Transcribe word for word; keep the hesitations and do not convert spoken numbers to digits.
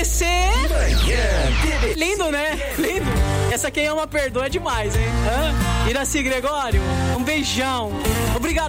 C. Manhã. Lindo, né? Lindo. Essa quem ama perdoa é demais, hein? Hã? Iraci Gregório, um beijão. Obrigado.